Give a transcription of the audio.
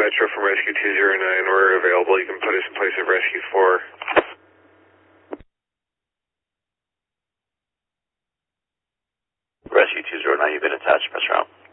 Metro from Rescue 209. We're available. You can put us in place of Rescue 4. Rescue 209, you've been attached, press round.